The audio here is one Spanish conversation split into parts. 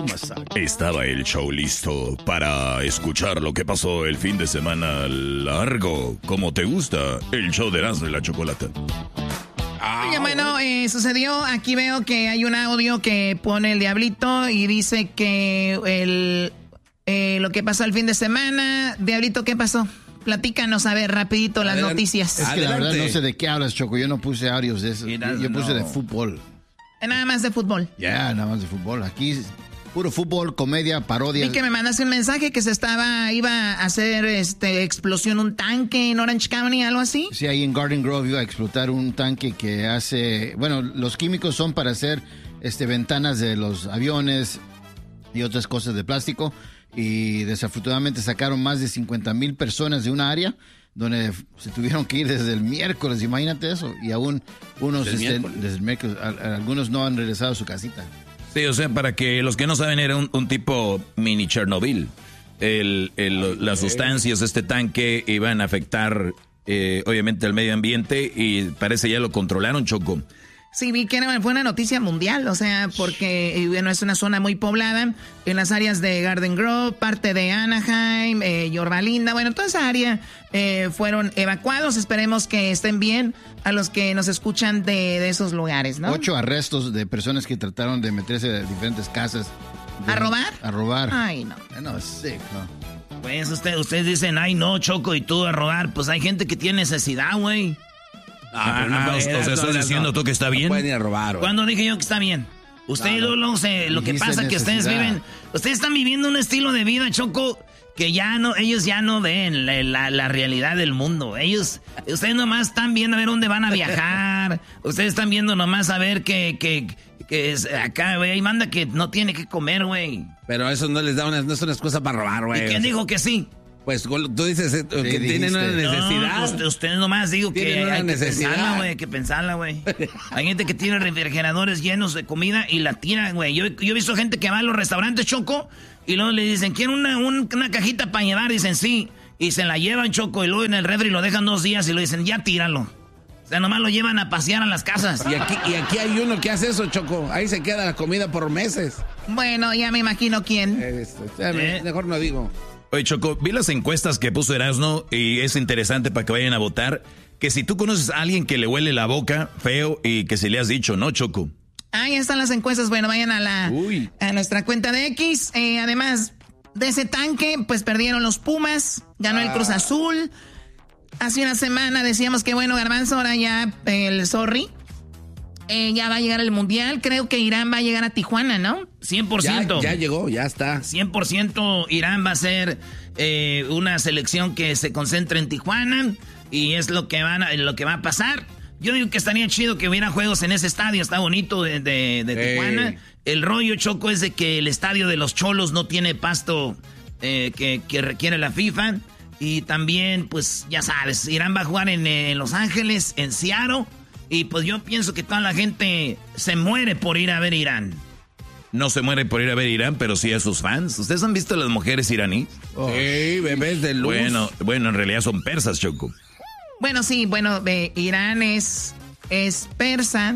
tu masaje. Estaba el show listo para escuchar lo que pasó el fin de semana largo, como te gusta, el show de Erasmo y la Chocolata. Oye, bueno, sucedió, aquí veo que hay un audio que pone el Diablito y dice que lo que pasó el fin de semana. Diablito, ¿qué pasó? Platícanos, a ver, rapidito las noticias. Es que la verdad no sé de qué hablas, Choco. Yo no puse audios de eso. Yo puse de fútbol. Nada más de fútbol. Ya, nada más de fútbol. Aquí puro fútbol, comedia, parodia. Y que me mandaste un mensaje que iba a hacer explosión un tanque en Orange County, algo así. Sí, ahí en Garden Grove iba a explotar un tanque que hace... Bueno, los químicos son para hacer ventanas de los aviones y otras cosas de plástico. Y desafortunadamente sacaron más de 50,000 personas de una área donde se tuvieron que ir desde el miércoles, imagínate eso. Y aún desde el miércoles, algunos no han regresado a su casita. Sí, o sea, para que los que no saben, era un tipo mini Chernobyl. Las sustancias de este tanque iban a afectar, obviamente, al medio ambiente y parece ya lo controlaron, Choco. Sí, vi que fue una noticia mundial, o sea, porque bueno, es una zona muy poblada en las áreas de Garden Grove, parte de Anaheim, Yorba Linda, bueno, toda esa área fueron evacuados. Esperemos que estén bien a los que nos escuchan de esos lugares, ¿no? 8 arrestos de personas que trataron de meterse a diferentes casas. ¿A robar? A robar. Ay, no. No, es sick, ¿no? Pues ustedes dicen, ay, no, Choco, y tú a robar. Pues hay gente que tiene necesidad, güey. O sea, estás diciendo tú que está bien. No pueden ir a robar, güey. ¿Cuándo dije yo que está bien? Ustedes lo que pasa es que ustedes están viviendo un estilo de vida, Choco, que ellos ya no ven la realidad del mundo. Ustedes nomás están viendo a ver dónde van a viajar. Ustedes están viendo nomás a ver que acá, güey, ahí manda que no tiene que comer, güey. Pero eso no les da no es una excusa para robar, güey. ¿Y quién dijo que sí? Pues tú dices que tienen una necesidad. No, ustedes nomás digo que hay que pensarla, güey. Hay gente que tiene refrigeradores llenos de comida y la tira, güey. Yo he visto gente que va a los restaurantes, Choco, y luego le dicen, ¿quieren una cajita para llevar? Dicen, sí. Y se la llevan, Choco, y luego en el refri lo dejan 2 días y lo dicen, ya tíralo. O sea, nomás lo llevan a pasear a las casas. Y aquí hay uno que hace eso, Choco. Ahí se queda la comida por meses. Bueno, ya me imagino quién. Mejor no digo. Oye, Choco, vi las encuestas que puso Erasmo y es interesante para que vayan a votar. Que si tú conoces a alguien que le huele la boca feo y que se le has dicho, ¿no, Choco? Ahí están las encuestas. Bueno, vayan a nuestra cuenta de X. Además de ese tanque, pues perdieron los Pumas, ganó el Cruz Azul. Hace una semana decíamos que, bueno, Garbanzo, ahora ya el Zorri. Ya va a llegar el Mundial. Creo que Irán va a llegar a Tijuana, ¿no? 100%. Ya llegó, ya está. 100% Irán va a ser una selección que se concentra en Tijuana. Y es lo que va a pasar. Yo digo que estaría chido que hubiera juegos en ese estadio. Está bonito de Tijuana. El rollo, Choco, es de que el estadio de los Cholos no tiene pasto que requiere la FIFA. Y también, pues, ya sabes, Irán va a jugar en Los Ángeles, en Seattle. Y pues yo pienso que toda la gente se muere por ir a ver Irán. No se muere por ir a ver Irán, pero sí a sus fans. ¿Ustedes han visto a las mujeres iraníes? Sí, bebés de luz. Bueno, en realidad son persas, Choco. Bueno, sí, Irán es persa.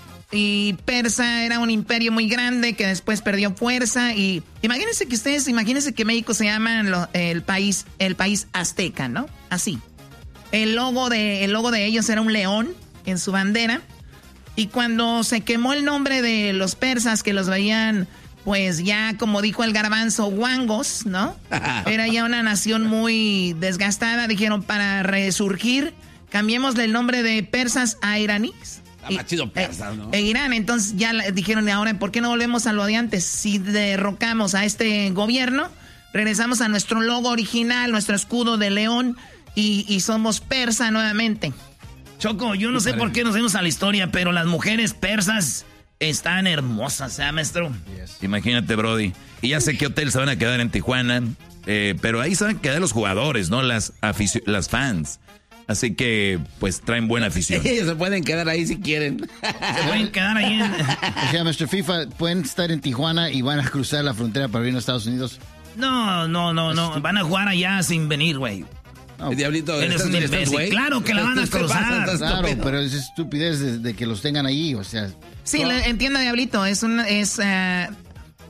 Y Persa era un imperio muy grande que después perdió fuerza. Y imagínense que México se llama el país azteca, ¿no? Así. El logo de ellos era un león en su bandera. Y cuando se quemó el nombre de los persas, que los veían, pues ya como dijo el Garbanzo, guangos, ¿no? Era ya una nación muy desgastada. Dijeron, para resurgir, cambiémosle el nombre de persas a iraníes. Más chido persas, ¿no? En Irán, entonces ya dijeron, ahora, ¿por qué no volvemos a lo de antes? Si derrocamos a este gobierno, regresamos a nuestro logo original, nuestro escudo de león, y somos persa nuevamente. Choco, yo no sé por qué nos vemos a la historia, pero las mujeres persas están hermosas, ¿eh, maestro? Yes. Imagínate, Brody. Y ya sé qué hotel se van a quedar en Tijuana, pero ahí se van a quedar los jugadores, ¿no? Las fans. Así que, pues, traen buena afición. Ellos se pueden quedar ahí si quieren. Se pueden quedar ahí O sea, Mr. FIFA, ¿pueden estar en Tijuana y van a cruzar la frontera para ir a Estados Unidos? No. Van a jugar allá sin venir, güey. El Diablito, eres un imbécil. Claro que la van a cruzar. Claro, pero es estupidez de que los tengan ahí, o sea. Sí, entienda, Diablito,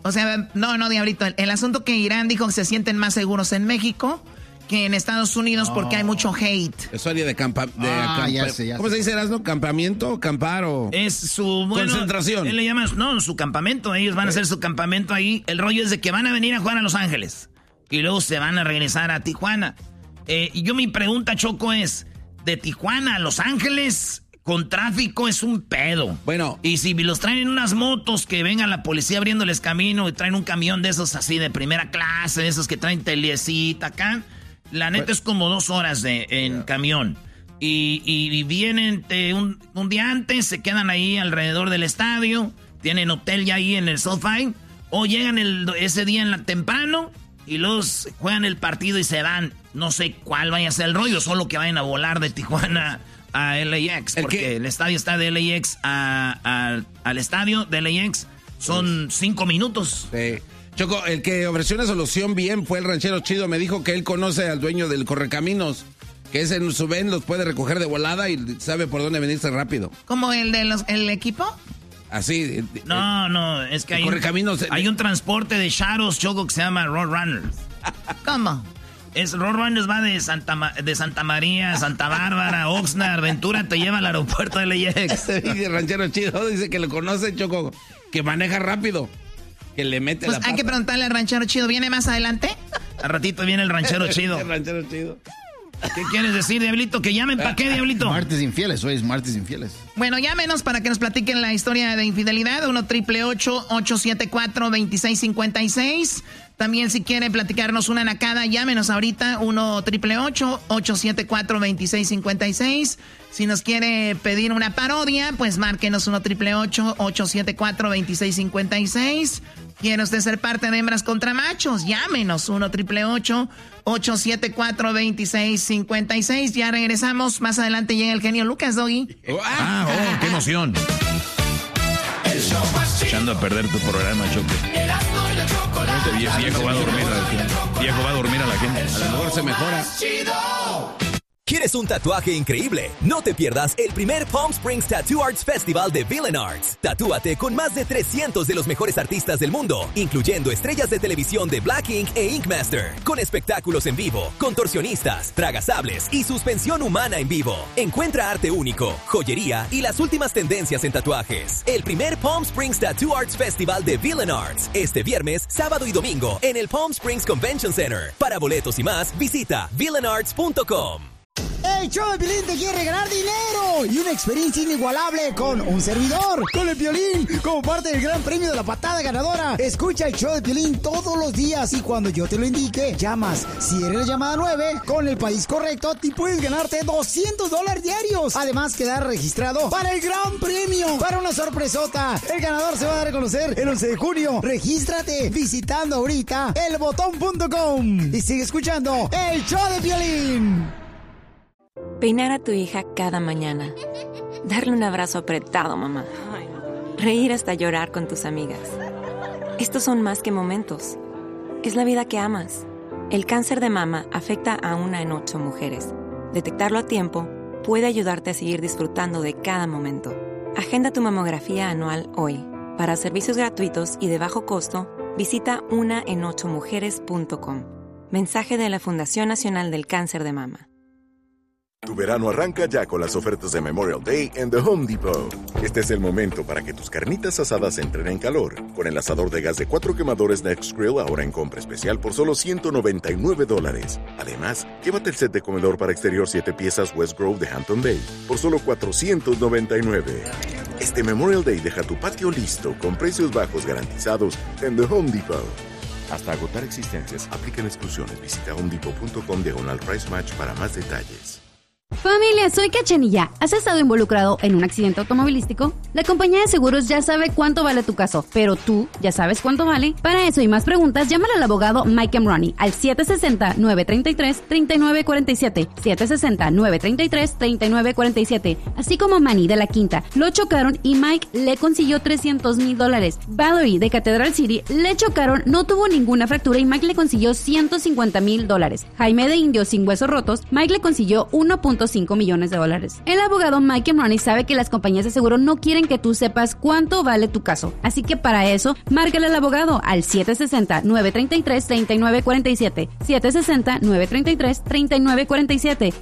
O sea, no, Diablito. El asunto que Irán dijo que se sienten más seguros en México que en Estados Unidos porque hay mucho hate. Es área de ya sé. ¿Cómo se dice, Erasmo? ¿Campamento? ¿Campar o...? Es su... concentración. Él le llama... No, su campamento. Ellos van a hacer su campamento ahí. El rollo es de que van a venir a jugar a Los Ángeles. Y luego se van a regresar a Tijuana. Y yo mi pregunta, Choco, es... De Tijuana a Los Ángeles... Con tráfico es un pedo. Bueno. Y si los traen en unas motos que venga la policía abriéndoles camino y traen un camión de esos así de primera clase, de esos que traen telecita acá, la neta es como 2 horas en camión. Y vienen un día antes, se quedan ahí alrededor del estadio, tienen hotel ya ahí en el SoFi, o llegan ese día temprano y los juegan el partido y se van. No sé cuál vaya a ser el rollo, solo que vayan a volar de Tijuana a LAX, porque el estadio está de LAX al estadio de LAX, son 5 minutos. Sí. Choco, el que ofreció una solución bien fue el ranchero Chido, me dijo que él conoce al dueño del Correcaminos, que es en su ven, los puede recoger de volada y sabe por dónde venirse rápido. ¿Como el de el equipo? Así. No, es que hay un transporte de Shadows, Choco, que se llama Roadrunners. ¿Cómo? Roadrunners va de Santa María, Santa Bárbara, Oxnard, Ventura, te lleva al aeropuerto de LAX. El ranchero Chido dice que lo conoce, Choco, que maneja rápido, que le mete pues la hay pata. que preguntarle al ranchero Chido, ¿viene más adelante? Al ratito viene el ranchero Chido. El ranchero Chido. ¿Qué quieres decir, Diablito? ¿Que llamen para qué, Diablito? Martes infieles, hoy es martes infieles. Bueno, llámenos para que nos platiquen la historia de infidelidad. 1-888-874-2656. También si quieren platicarnos una nacada, llámenos ahorita. 1-888-874-2656. Si nos quiere pedir una parodia, pues márquenos 1-888-874-2656. ¿Quiere usted ser parte de Hembras contra Machos? Llámenos 1-888-874-2656. Ya regresamos. Más adelante llega el genio Lucas, Doggy. ¡Qué emoción! Echando a perder tu programa, Choco. Viejo va a dormir a la gente. A lo mejor se mejora. ¿Quieres un tatuaje increíble? No te pierdas el primer Palm Springs Tattoo Arts Festival de Villain Arts. Tatúate con más de 300 de los mejores artistas del mundo, incluyendo estrellas de televisión de Black Ink e Ink Master, con espectáculos en vivo, contorsionistas, tragasables y suspensión humana en vivo. Encuentra arte único, joyería y las últimas tendencias en tatuajes. El primer Palm Springs Tattoo Arts Festival de Villain Arts, este viernes, sábado y domingo en el Palm Springs Convention Center. Para boletos y más, visita villainarts.com. El show de Piolín te quiere regalar dinero y una experiencia inigualable con un servidor, con el Piolín, como parte del gran premio de la patada ganadora. Escucha el show de Piolín todos los días y cuando yo te lo indique, llamas. Si eres la llamada 9, con el país correcto, te puedes ganarte $200 diarios. Además, quedar registrado para el gran premio, para una sorpresota. El ganador se va a dar a conocer el 11 de junio. Regístrate visitando ahorita elbotón.com y sigue escuchando el show de Piolín. Peinar a tu hija cada mañana. Darle un abrazo apretado, mamá. Reír hasta llorar con tus amigas. Estos son más que momentos. Es la vida que amas. El cáncer de mama afecta a 1 en 8 mujeres. Detectarlo a tiempo puede ayudarte a seguir disfrutando de cada momento. Agenda tu mamografía anual hoy. Para servicios gratuitos y de bajo costo, visita 1en8mujeres.com. Mensaje de la Fundación Nacional del Cáncer de Mama. Tu verano arranca ya con las ofertas de Memorial Day en The Home Depot. Este es el momento para que tus carnitas asadas entren en calor. Con el asador de gas de 4 quemadores Next Grill ahora en compra especial por solo $199. Además, llévate el set de comedor para exterior 7 piezas West Grove de Hampton Bay por solo $499. Este Memorial Day deja tu patio listo con precios bajos garantizados en The Home Depot. Hasta agotar existencias, aplican exclusiones. Visita homedepot.com/price match para más detalles. Familia, soy Cachanilla. ¿Has estado involucrado en un accidente automovilístico? La compañía de seguros ya sabe cuánto vale tu caso, pero tú ya sabes cuánto vale. Para eso y más preguntas, llámale al abogado Mike Emrani al 760-933-3947. 760-933-3947. Así como Manny de La Quinta. Lo chocaron y Mike le consiguió $300,000. Valerie de Cathedral City le chocaron, no tuvo ninguna fractura y Mike le consiguió $150,000. Jaime de Indio sin huesos rotos, Mike le consiguió 1.5 $1.5 millones. El abogado Mike Ronnie sabe que las compañías de seguro no quieren que tú sepas cuánto vale tu caso. Así que para eso, márcale al abogado al 760-933-3947. 760-933-3947.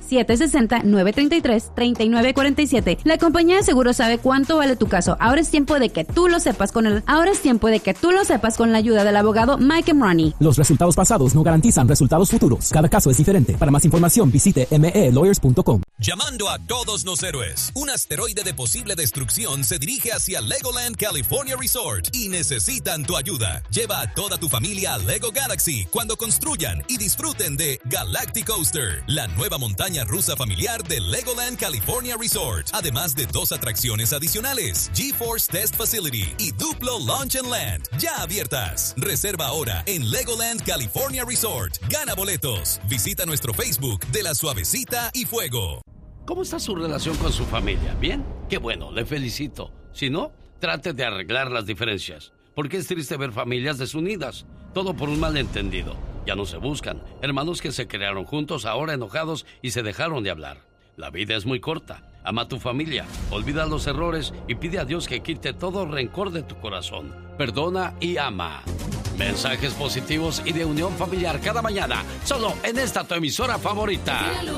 760-933-3947. La compañía de seguro sabe cuánto vale tu caso. Ahora es tiempo de que tú lo sepas con la ayuda del abogado Mike Ronnie. Los resultados pasados no garantizan resultados futuros. Cada caso es diferente. Para más información, visite melawyers.com. Llamando a todos los héroes, un asteroide de posible destrucción se dirige hacia Legoland California Resort y necesitan tu ayuda. Lleva a toda tu familia a Lego Galaxy cuando construyan y disfruten de Galactic Coaster, la nueva montaña rusa familiar de Legoland California Resort, además de 2 atracciones adicionales, GeForce Test Facility y Duplo Launch and Land, ya abiertas. Reserva ahora en Legoland California Resort. Gana boletos. Visita nuestro Facebook de La Suavecita y Fuego. ¿Cómo está su relación con su familia? ¿Bien? Qué bueno, le felicito. Si no, trate de arreglar las diferencias. Porque es triste ver familias desunidas. Todo por un malentendido. Ya no se buscan. Hermanos que se crearon juntos, ahora enojados y se dejaron de hablar. La vida es muy corta. Ama a tu familia, olvida los errores y pide a Dios que quite todo rencor de tu corazón. Perdona y ama. Mensajes positivos y de unión familiar cada mañana, solo en esta tu emisora favorita.